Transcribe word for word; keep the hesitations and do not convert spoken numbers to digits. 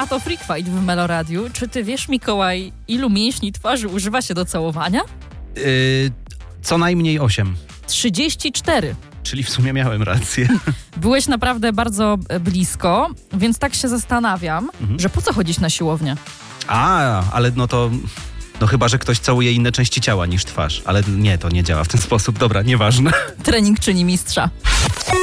to Freak Fight w Meloradiu. Czy ty wiesz, Mikołaj, ilu mięśni twarzy używa się do całowania? Yy, co najmniej osiem. trzydzieści cztery. Czyli w sumie miałem rację. Byłeś naprawdę bardzo blisko, więc tak się zastanawiam, Mhm. że po co chodzić na siłownię? A, ale no to... No chyba, że ktoś całuje inne części ciała niż twarz. Ale nie, to nie działa w ten sposób. Dobra, nieważne. Trening czyni mistrza.